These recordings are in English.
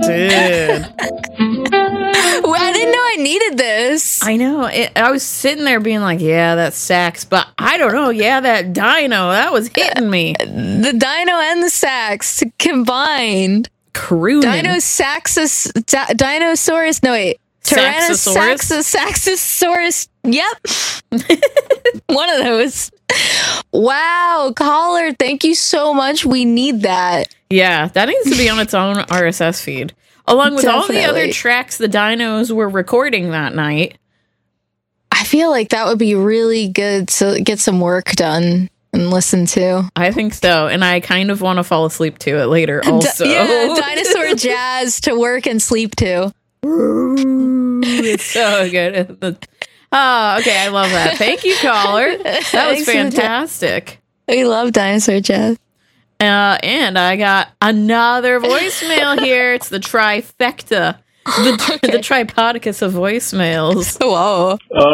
Dude. Well, I didn't know I needed this. I know. I was sitting there being like, yeah, that sax, but I don't know. Yeah, that dino, that was hitting me. The dino and the sax combined. Crooning. Dinosaurus. No, wait. Saxosaurus. Yep. One of those. Wow, caller, thank you so much. We need that. Yeah, that needs to be on its own RSS feed. Along with all the other tracks the dinos were recording that night. I feel like that would be really good to get some work done and listen to. I think so. And I kind of want to fall asleep to it later also. Yeah, dinosaur jazz to work and sleep to. It's so good. Oh, okay. I love that. Thank you, caller. That was fantastic. We love dinosaur jazz. And I got another voicemail here. It's the trifecta. The tripodicus of voicemails. Whoa.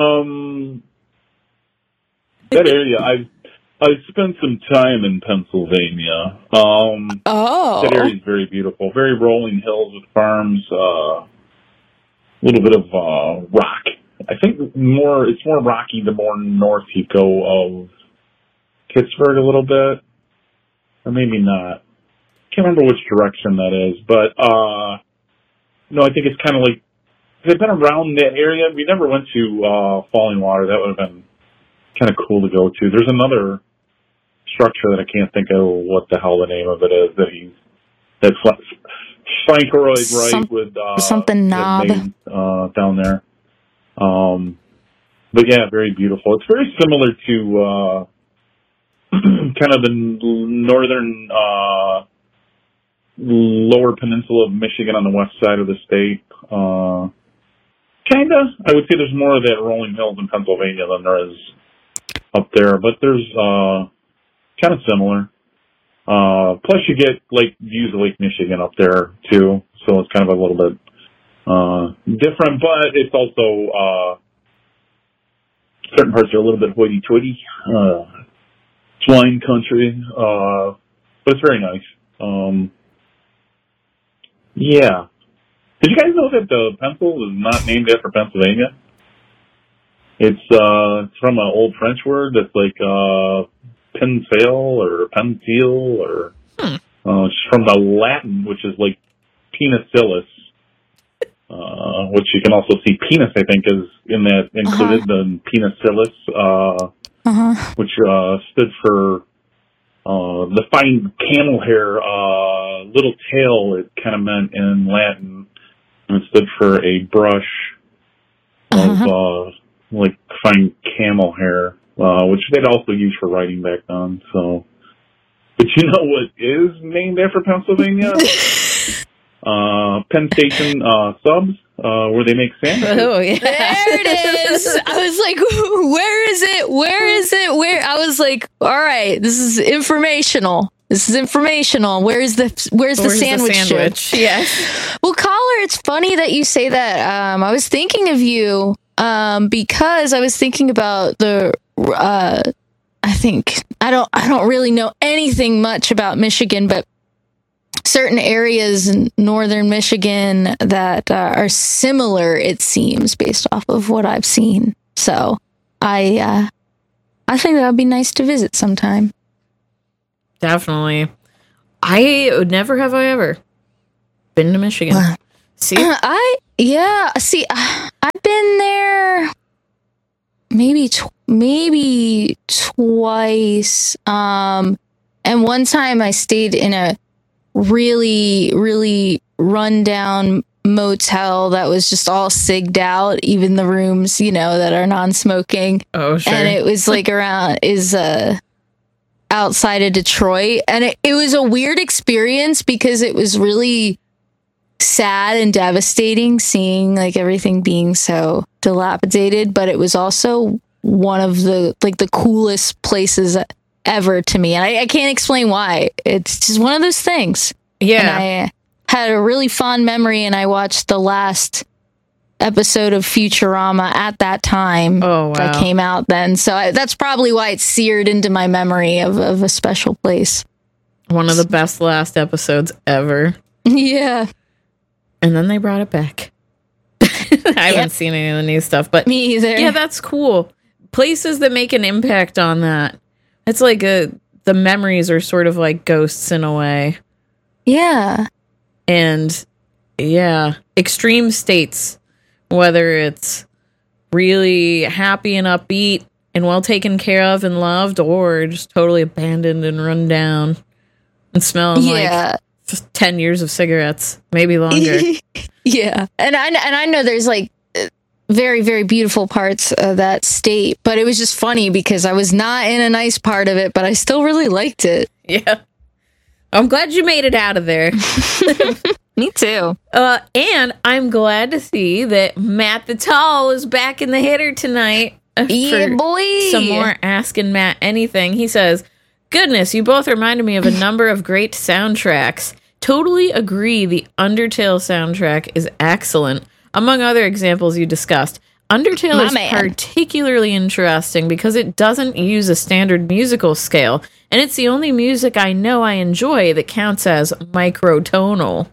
That area, I've spent some time in Pennsylvania. That area is very beautiful. Very rolling hills with farms, a little bit of rock. I think it's more rocky the more north you go of Pittsburgh a little bit. Or maybe not. Can't remember which direction that is. But, no, I think it's kind of like, they've been around that area. We never went to Falling Water. That would have been kind of cool to go to. There's another structure that I can't think of what the hell the name of it is that's Frank Roy, right? With something knob down there. But yeah, very beautiful. It's very similar to kind of the northern lower peninsula of Michigan on the west side of the state. Kinda. I would say there's more of that rolling hills in Pennsylvania than there is up there, but there's kind of similar. Plus you get views of Lake Michigan up there too, so it's kind of a little bit different, but it's also certain parts are a little bit hoity-toity, swine country, but it's very nice. Yeah. Did you guys know that the pencil is not named after Pennsylvania? It's from an old French word that's like pensail or pensil, or it's from the Latin, which is like penicillus, which you can also see penis, I think, is in that included, the penicillus, which stood for the fine camel hair, little tail, it kind of meant in Latin, and it stood for a brush of fine camel hair, which they'd also use for writing back then. So, but you know what is named after Pennsylvania? Penn Station subs, where they make sandwiches. Oh, yeah. There it is. I was like, where is it? Where is it? Where? I was like, all right, this is informational. This is informational. Where's the sandwich? Yes. Well, caller, it's funny that you say that. I was thinking of you because I was thinking about the. I don't really know anything much about Michigan, but certain areas in northern Michigan that are similar, it seems, based off of what I've seen. So I think that would be nice to visit sometime. Definitely. I would never have I ever been to Michigan. See? I've been there maybe twice. And one time I stayed in a really, really rundown motel that was just all sigged out, even the rooms, that are non-smoking. Oh, sure. And it was outside of Detroit. And it was a weird experience because it was really sad and devastating seeing everything being so dilapidated, but it was also one of the coolest places ever to me. And I can't explain why. It's just one of those things. Yeah. And I had a really fond memory, and I watched the last episode of Futurama at that time. Oh, wow. That came out then. So that's probably why it's seared into my memory of a special place. One of the best last episodes ever. Yeah. and then they brought it back. I haven't seen any of the new stuff, but Me either. yeah, that's cool. Places that make an impact on that. It's like the memories are sort of like ghosts in a way. Yeah. And yeah, extreme states, whether it's really happy and upbeat and well taken care of and loved, or just totally abandoned and run down and smelling like 10 years of cigarettes, maybe longer. Yeah. And I know there's like very, very beautiful parts of that state, but it was just funny because I was not in a nice part of it, but I still really liked it. Yeah. I'm glad you made it out of there. Me too. And I'm glad to see that Matt the Tall is back in the hitter tonight. Yeah, boy. Some more Asking Matt Anything. He says, goodness, you both reminded me of a number of great soundtracks. Totally agree, the Undertale soundtrack is excellent. Among other examples you discussed, Undertale is particularly interesting because it doesn't use a standard musical scale, and it's the only music I know I enjoy that counts as microtonal.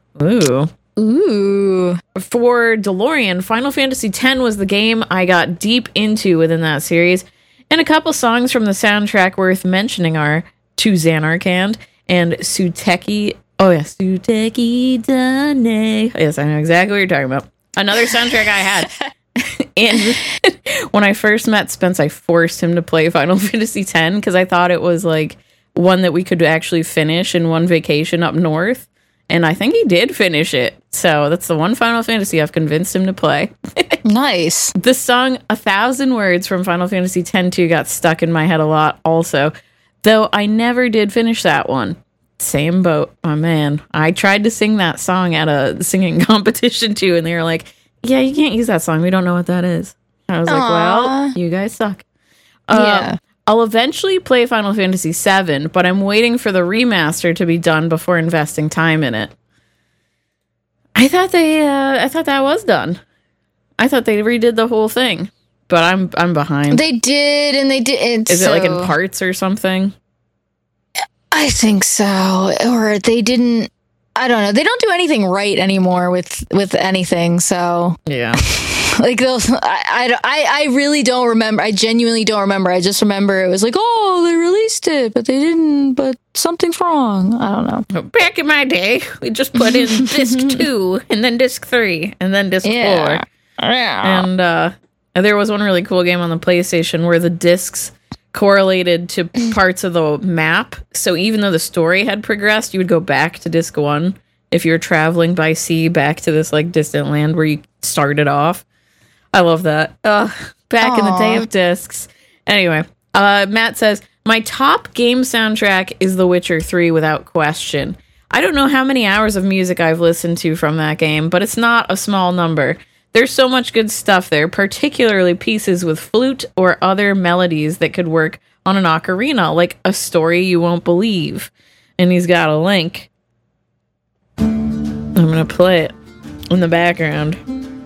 Ooh. For DeLorean, Final Fantasy X was the game I got deep into within that series, and a couple songs from the soundtrack worth mentioning are To Xanarkand and Suteki. Oh, yeah, Suteki Dane. Yes, I know exactly what you're talking about. Another soundtrack I had. And when I first met Spence, I forced him to play Final Fantasy X because I thought it was like one that we could actually finish in one vacation up north. And I think he did finish it. So that's the one Final Fantasy I've convinced him to play. Nice. The song 1,000 Words from Final Fantasy X-2 got stuck in my head a lot also. Though I never did finish that one. Same boat. Oh, man. I tried to sing that song at a singing competition too, and they were like, yeah, you can't use that song. We don't know what that is. I was like, well, you guys suck. Yeah. I'll eventually play Final Fantasy VII, but I'm waiting for the remaster to be done before investing time in it. I thought that was done. I thought they redid the whole thing, but I'm behind. They did, and they didn't. Is it like in parts or something? I think so. Or they didn't. I don't know. They don't do anything right anymore with anything. So yeah. Like those, I really don't remember. I genuinely don't remember. I just remember it was like, oh, they released it, but they didn't. But something's wrong. I don't know. Back in my day, we just put in disc 2, and then disc 3, and then disc 4. Yeah. And there was one really cool game on the PlayStation where the discs correlated to parts of the map. So even though the story had progressed, you would go back to disc 1 if you're traveling by sea back to this like distant land where you started off. I love that. Back in the day of discs. Anyway, Matt says, my top game soundtrack is The Witcher 3 without question. I don't know how many hours of music I've listened to from that game, but it's not a small number. There's so much good stuff there, particularly pieces with flute or other melodies that could work on an ocarina, like A Story You Won't Believe. And he's got a link. I'm going to play it in the background.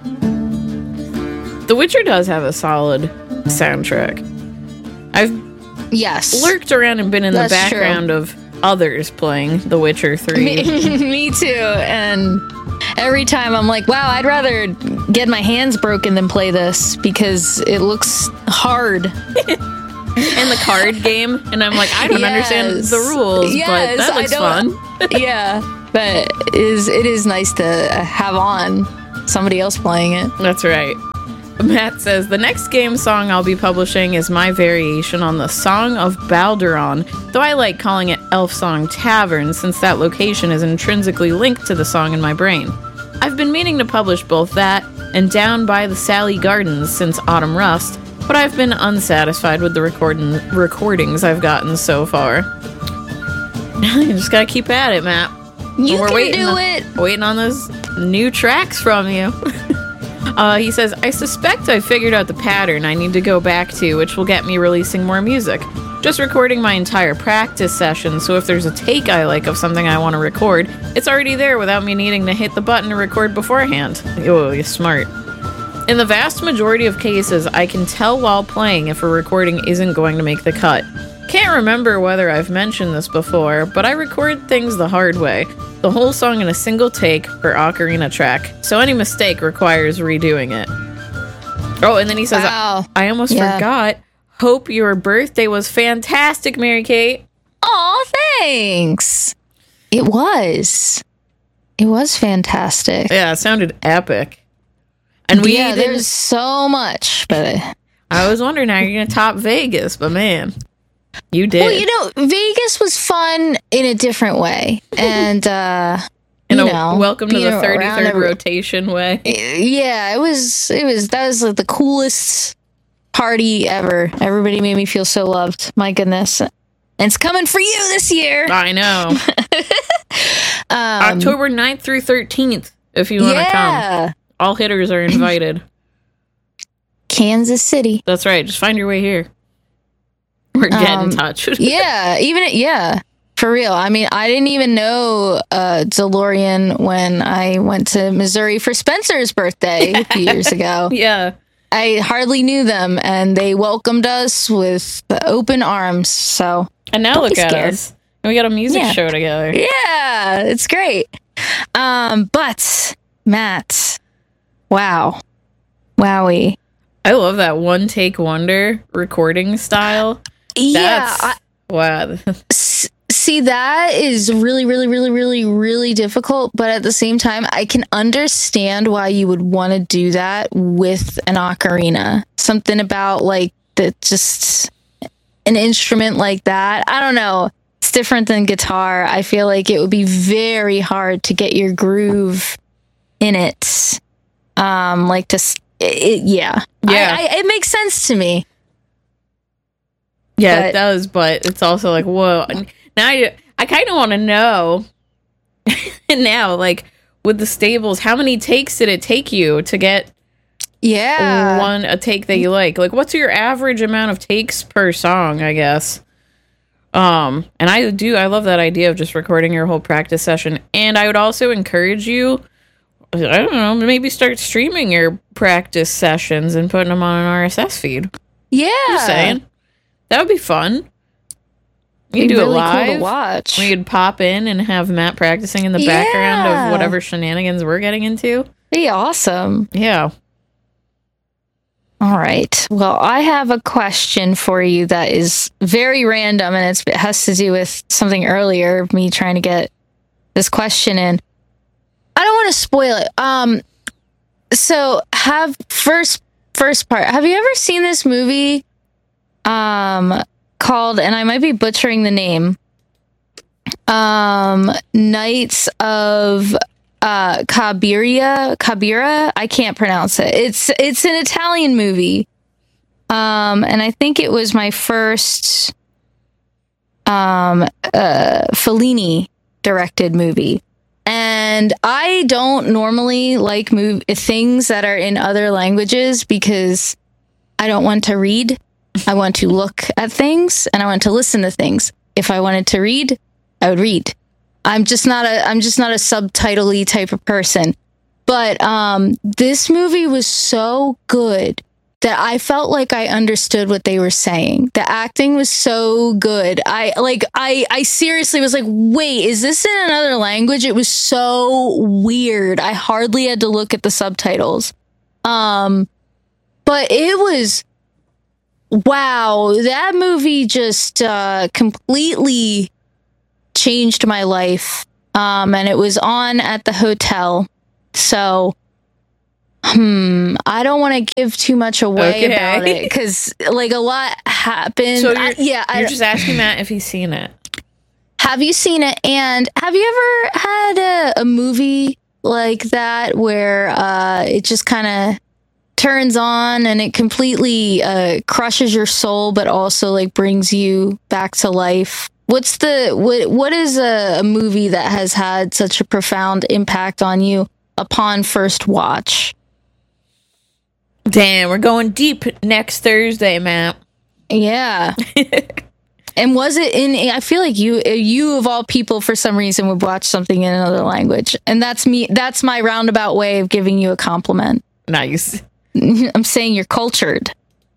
The Witcher does have a solid soundtrack. I've lurked around and been in the background of others playing The Witcher 3. Me too. And every time I'm like, wow, I'd rather get my hands broken than play this because it looks hard. In the card game. And I'm like, I don't understand the rules, but that looks fun. Yeah, but it is nice to have on somebody else playing it. That's right. Matt says, the next game song I'll be publishing is my variation on the Song of Balduron, though I like calling it Elf Song Tavern since that location is intrinsically linked to the song in my brain. I've been meaning to publish both that and Down by the Sally Gardens since Autumn Rust, but I've been unsatisfied with the recordings I've gotten so far. You just gotta keep at it, Matt. We're waiting on those new tracks from you. He says, I suspect I figured out the pattern I need to go back to, which will get me releasing more music. Just recording my entire practice session, so if there's a take I like of something I want to record, it's already there without me needing to hit the button to record beforehand. Oh, you're smart. In the vast majority of cases, I can tell while playing if a recording isn't going to make the cut. Can't remember whether I've mentioned this before, but I record things the hard way. the whole song in a single take per ocarina track. So any mistake requires redoing it. Oh, and then he says, Wow. I almost forgot. Hope your birthday was fantastic, Mary Kate. Oh, thanks. It was. It was fantastic. Yeah, it sounded epic. And there's so much, but I was wondering how you're going to top Vegas, but man, you did. Well, Vegas was fun in a different way. And, welcome to the being around 33rd rotation way. Yeah, that was like the coolest party ever. Everybody made me feel so loved. My goodness. And it's coming for you this year. I know. October 9th through 13th, if you want to come. All hitters are invited. Kansas City. That's right. Just find your way here. Or get in touch. For real. I mean, I didn't even know DeLorean when I went to Missouri for Spencer's birthday a few years ago. Yeah. I hardly knew them, and they welcomed us with open arms. So, and now look at us. We got a music show together. Yeah, it's great. But Matt, wow, wowie! I love that one take wonder recording style. Wow. See, that is really, really, really, really, really difficult. But at the same time, I can understand why you would want to do that with an ocarina. Something about like just an instrument like that. I don't know. It's different than guitar. I feel like it would be very hard to get your groove in it. It makes sense to me. Yeah, it does, but it's also like, whoa. Now I kind of want to know now, like, with the stables, how many takes did it take you to get a take that you like? Like, what's your average amount of takes per song, I guess? And I love that idea of just recording your whole practice session. And I would also encourage you, I don't know, maybe start streaming your practice sessions and putting them on an RSS feed. Yeah. Just saying. That would be fun. You do really it live. Cool to watch. We could pop in and have Matt practicing in the background of whatever shenanigans we're getting into. Be awesome. Yeah. All right. Well, I have a question for you that is very random, and it has to do with something earlier, me trying to get this question in. I don't want to spoil it. So first part. Have you ever seen this movie called, and I might be butchering the name, Knights of Cabira? I can't pronounce it. It's an Italian movie. And I think it was my first Fellini directed movie. And I don't normally like things that are in other languages because I don't want to read. I want to look at things and I want to listen to things. If I wanted to read, I would read. I'm just not a subtitle-y type of person. But this movie was so good that I felt like I understood what they were saying. The acting was so good. I seriously was like, wait, is this in another language? It was so weird. I hardly had to look at the subtitles. But it was, wow, that movie just completely changed my life. And it was on at the hotel. So I don't want to give too much away about it because like a lot happened. So you're just asking Matt if he's seen it. Have you seen it? And have you ever had a movie like that where it just kind of turns on and it completely crushes your soul, but also like brings you back to life? What is a movie that has had such a profound impact on you upon first watch? Damn, we're going deep next Thursday, Matt. Yeah. And was it I feel like you of all people for some reason would watch something in another language. And that's me. That's my roundabout way of giving you a compliment. Nice. I'm saying you're cultured.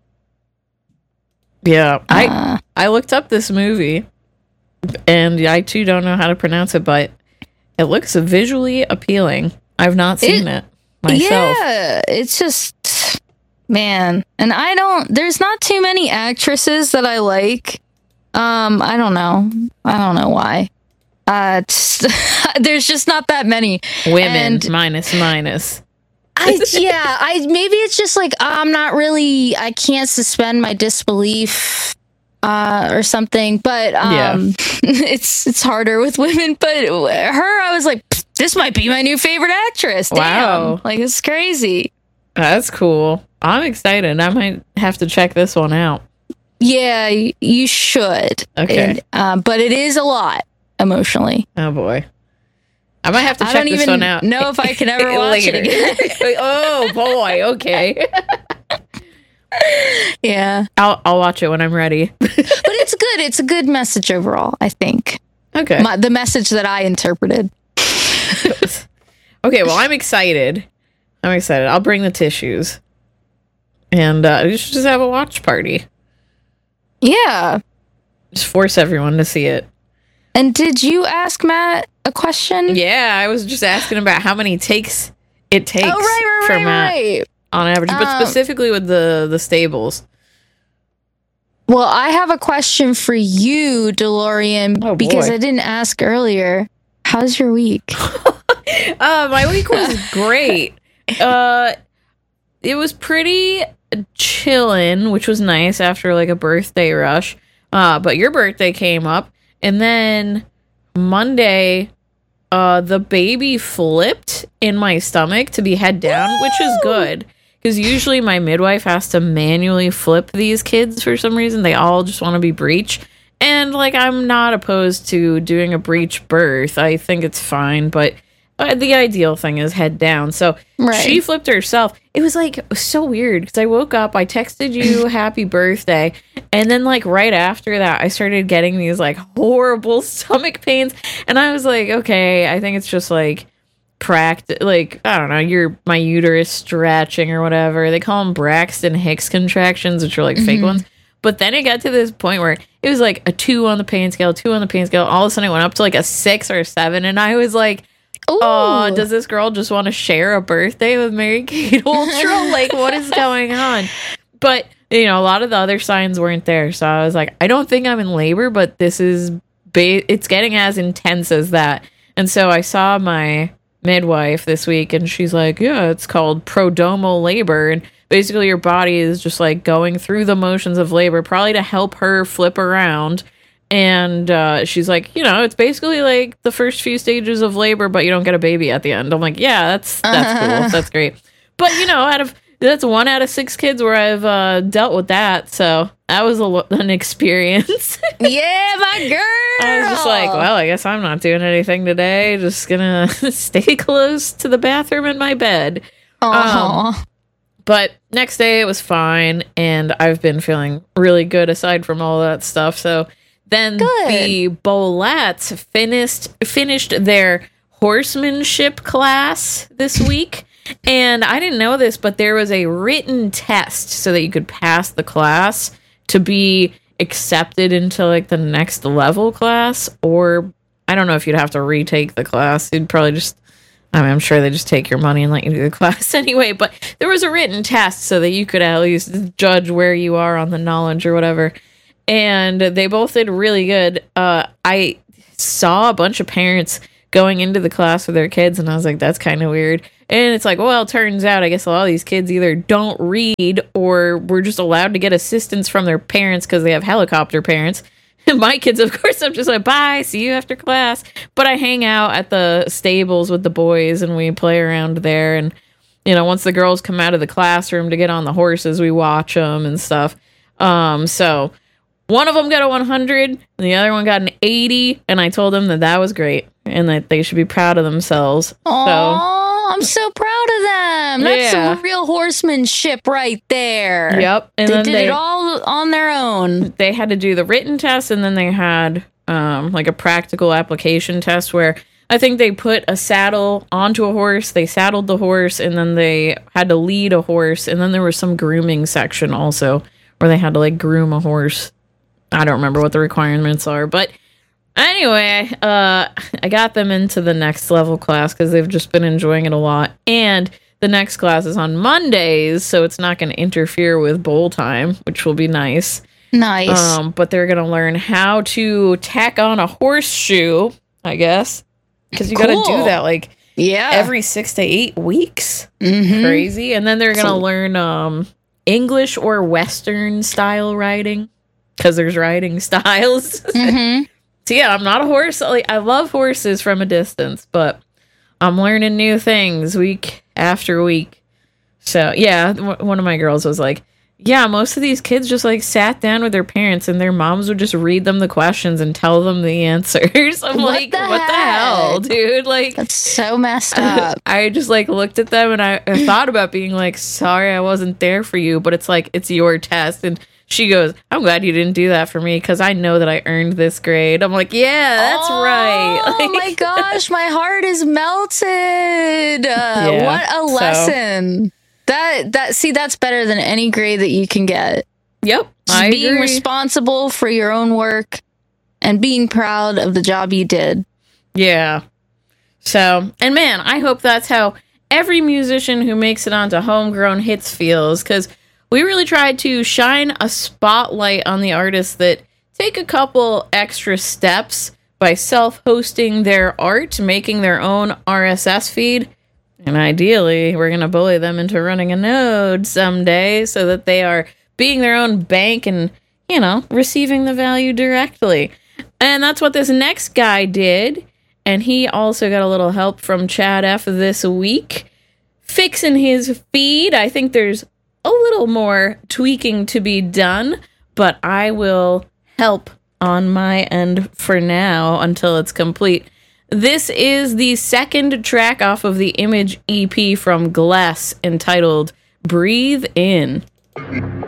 Yeah. I looked up this movie and I too don't know how to pronounce it, but It looks visually appealing. I've not seen it myself. Yeah, it's just, man. And there's not too many actresses that I like. I don't know why. There's just not that many Women, minus. maybe it's just like I can't suspend my disbelief or something, but it's harder with women. But her, I was like, this might be my new favorite actress. Wow. Damn, like it's crazy. That's cool. I'm excited. I might have to check this one out. Yeah, you should. Okay. But it is a lot emotionally. Oh boy. I might have to check this one out. I don't even know if I can ever watch it again. Oh boy, okay. Yeah. I'll watch it when I'm ready. But it's good. It's a good message overall, I think. Okay. The message that I interpreted. Okay, well, I'm excited. I'll bring the tissues. And we should just have a watch party. Yeah. Just force everyone to see it. And did you ask Matt a question? Yeah, I was just asking about how many takes it takes for Matt on average, but specifically with the stables. Well, I have a question for you, DeLorean, because I didn't ask earlier. How's your week? My week was great. It was pretty chillin', which was nice after like a birthday rush. But your birthday came up, and then Monday, the baby flipped in my stomach to be head down, which is good. Because usually my midwife has to manually flip these kids for some reason. They all just want to be breech. And, like, I'm not opposed to doing a breech birth. I think it's fine. But the ideal thing is head down. So she flipped herself. It was, like, so weird. Because I woke up, I texted you happy birthday. And then, like, right after that, I started getting these, like, horrible stomach pains. And I was like, okay, I think it's just, like, like, I don't know, my uterus stretching or whatever. They call them Braxton Hicks contractions, which are like fake ones. But then it got to this point where it was like a 2 on the pain scale, 2 on the pain scale. All of a sudden it went up to like a 6 or a 7. And I was like, oh, does this girl just want to share a birthday with Mary Kate Ultra? Like, what is going on? But, you know, a lot of the other signs weren't there. So I was like, I don't think I'm in labor, but this is, it's getting as intense as that. And so I saw my midwife this week, and she's like, yeah, it's called prodromal labor, and basically your body is just like going through the motions of labor, probably to help her flip around. And she's like, you know, it's basically like the first few stages of labor, but you don't get a baby at the end. I'm like, yeah, that's cool, that's great. But you know, that's 1 out of 6 kids where I've dealt with that, so that was an experience. Yeah, my girl. I was just like, well, I guess I'm not doing anything today. Just gonna stay close to the bathroom in my bed. But next day it was fine, and I've been feeling really good aside from all that stuff. So then the Bolats finished their horsemanship class this week. And I didn't know this, but there was a written test so that you could pass the class to be accepted into like the next level class. Or I don't know if you'd have to retake the class. You'd probably just, I'm sure they just take your money and let you do the class anyway. But there was a written test so that you could at least judge where you are on the knowledge or whatever. And they both did really good. I saw a bunch of parents going into the class with their kids, and I was like, that's kind of weird. And it's like, well, it turns out I guess a lot of these kids either don't read or were just allowed to get assistance from their parents because they have helicopter parents. And my kids, of course, I'm just like, bye, see you after class. But I hang out at the stables with the boys, and we play around there. And, you know, once the girls come out of the classroom to get on the horses, we watch them and stuff. So one of them got a 100, and the other one got an 80, and I told them that was great and that they should be proud of themselves. Aww, I'm so proud of them. That's some real horsemanship right there. Yep. And they did it all on their own. They had to do the written test, and then they had like a practical application test where I think they put a saddle onto a horse, they saddled the horse, and then they had to lead a horse, and then there was some grooming section also where they had to like groom a horse. I don't remember what the requirements are, but Anyway, I got them into the next level class because they've just been enjoying it a lot. And the next class is on Mondays, so it's not going to interfere with bowl time, which will be nice. Nice. But they're going to learn how to tack on a horseshoe, I guess. Because you got to do that like every 6 to 8 weeks. Mm-hmm. Crazy. And then they're going to learn English or Western style riding because there's riding styles. Mm-hmm. So yeah, I'm not a horse. Like, I love horses from a distance, but I'm learning new things week after week. So yeah, one of my girls was like, yeah, most of these kids just like sat down with their parents and their moms would just read them the questions and tell them the answers. I'm like, what the hell, dude? Like, that's so messed up. I just like looked at them and I thought about being like, sorry, I wasn't there for you, but it's like, it's your test. And she goes, I'm glad you didn't do that for me because I know that I earned this grade. I'm like, yeah, that's right. Oh my gosh, my heart is melted. What a lesson. That's better than any grade that you can get. Yep. Just being responsible for your own work and being proud of the job you did. Yeah. So, and man, I hope that's how every musician who makes it onto Homegrown Hits feels, because we really tried to shine a spotlight on the artists that take a couple extra steps by self-hosting their art, making their own RSS feed. And ideally, we're going to bully them into running a node someday so that they are being their own bank and, you know, receiving the value directly. And that's what this next guy did. And he also got a little help from Chad F. this week, fixing his feed. I think there's a little more tweaking to be done, but I will help on my end for now until it's complete. This is the second track off of the Image EP from Gless, entitled Breathe In.